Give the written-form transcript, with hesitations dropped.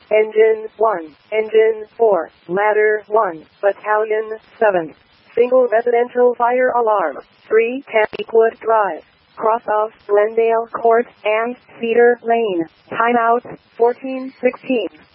Engine 1, Engine 4, Ladder 1, Battalion 7. Single residential fire alarm, 310 Eastwood Drive. Cross of Glendale Court and Cedar Lane. Timeout 14:16.